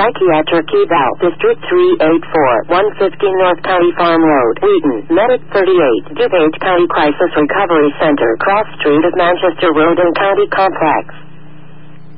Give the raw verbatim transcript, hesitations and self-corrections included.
Psychiatric Eval, District three eighty-four, one fifty North County Farm Road, Wheaton, Medic thirty-eight, DuPage County Crisis Recovery Center, Cross Street of Manchester Road and County Complex.